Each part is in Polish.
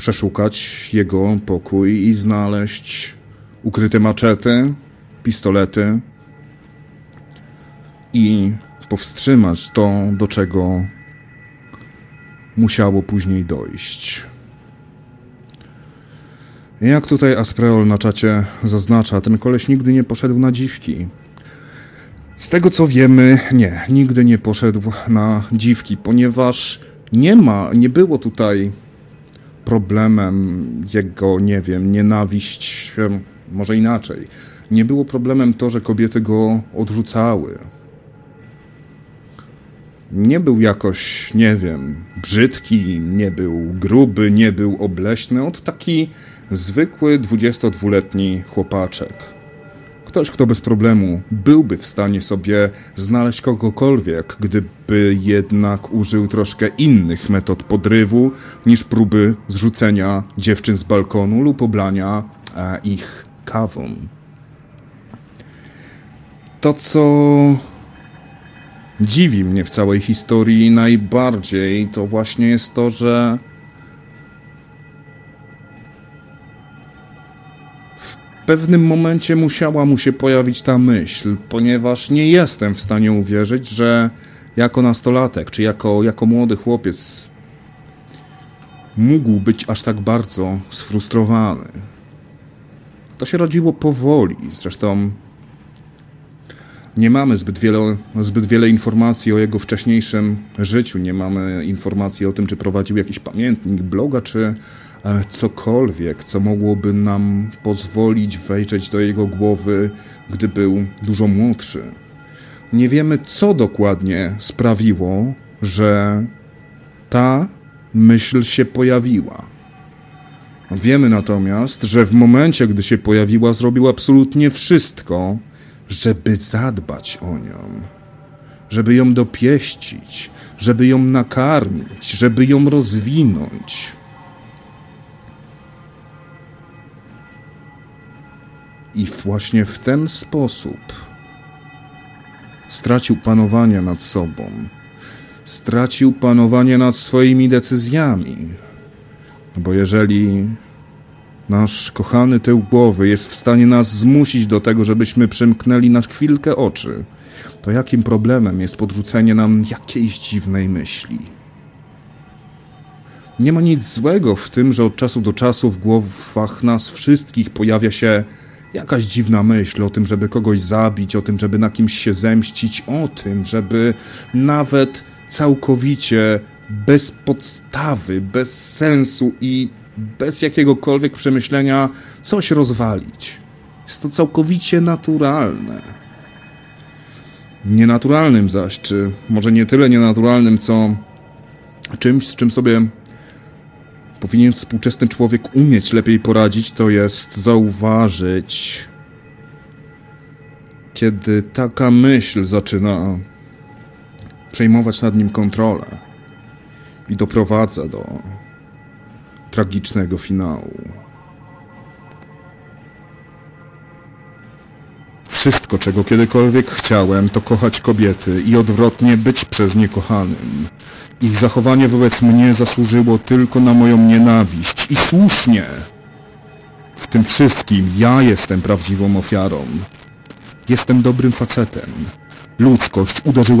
przeszukać jego pokój i znaleźć ukryte maczety, pistolety i powstrzymać to, do czego musiało później dojść. Jak tutaj Aspreol na czacie zaznacza, ten koleś nigdy nie poszedł na dziwki. Z tego co wiemy, nigdy nie poszedł na dziwki, ponieważ nie było tutaj problemem jego, nienawiść, może inaczej. Nie było problemem to, że kobiety go odrzucały. Nie był jakoś, brzydki, nie był gruby, nie był obleśny. Od taki zwykły 22-letni chłopaczek. Ktoś, kto bez problemu byłby w stanie sobie znaleźć kogokolwiek, gdyby jednak użył troszkę innych metod podrywu niż próby zrzucenia dziewczyn z balkonu lub oblania ich kawą. To, co dziwi mnie w całej historii najbardziej, to właśnie jest to, że w pewnym momencie musiała mu się pojawić ta myśl, ponieważ nie jestem w stanie uwierzyć, że jako nastolatek, czy jako młody chłopiec mógł być aż tak bardzo sfrustrowany. To się rodziło powoli, zresztą nie mamy zbyt wiele informacji o jego wcześniejszym życiu. Nie mamy informacji o tym, czy prowadził jakiś pamiętnik, bloga, czy cokolwiek, co mogłoby nam pozwolić wejrzeć do jego głowy, gdy był dużo młodszy. Nie wiemy, co dokładnie sprawiło, że ta myśl się pojawiła. Wiemy natomiast, że w momencie, gdy się pojawiła, zrobił absolutnie wszystko, żeby zadbać o nią, żeby ją dopieścić, żeby ją nakarmić, żeby ją rozwinąć. I właśnie w ten sposób stracił panowanie nad sobą, stracił panowanie nad swoimi decyzjami, bo jeżeli nasz kochany tył głowy jest w stanie nas zmusić do tego, żebyśmy przymknęli na chwilkę oczy, to jakim problemem jest podrzucenie nam jakiejś dziwnej myśli? Nie ma nic złego w tym, że od czasu do czasu w głowach nas wszystkich pojawia się jakaś dziwna myśl o tym, żeby kogoś zabić, o tym, żeby na kimś się zemścić, o tym, żeby nawet całkowicie bez podstawy, bez sensu i bez jakiegokolwiek przemyślenia coś rozwalić. Jest to całkowicie naturalne. Nienaturalnym zaś, czy może nie tyle nienaturalnym, co czymś, z czym sobie powinien współczesny człowiek umieć lepiej poradzić, to jest zauważyć, kiedy taka myśl zaczyna przejmować nad nim kontrolę i doprowadza do tragicznego finału. Wszystko, czego kiedykolwiek chciałem, to kochać kobiety i odwrotnie być przez nie kochanym. Ich zachowanie wobec mnie zasłużyło tylko na moją nienawiść i słusznie. W tym wszystkim ja jestem prawdziwą ofiarą. Jestem dobrym facetem. Ludzkość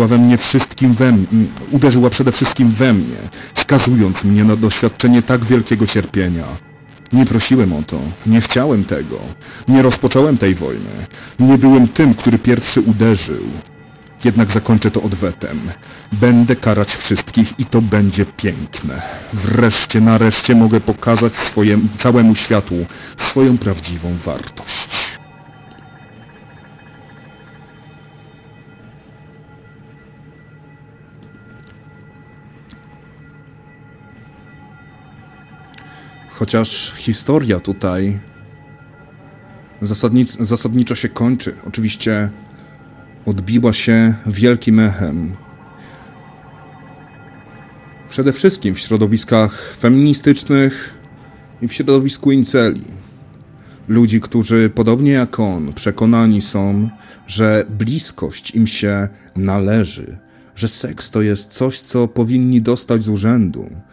uderzyła przede wszystkim we mnie, skazując mnie na doświadczenie tak wielkiego cierpienia. Nie prosiłem o to, nie chciałem tego, nie rozpocząłem tej wojny, nie byłem tym, który pierwszy uderzył. Jednak zakończę to odwetem. Będę karać wszystkich i to będzie piękne. Wreszcie, nareszcie mogę pokazać całemu światu swoją prawdziwą wartość. Chociaż historia tutaj zasadniczo się kończy. Oczywiście odbiła się wielkim echem. Przede wszystkim w środowiskach feministycznych i w środowisku inceli. Ludzi, którzy podobnie jak on przekonani są, że bliskość im się należy, że seks to jest coś, co powinni dostać z urzędu,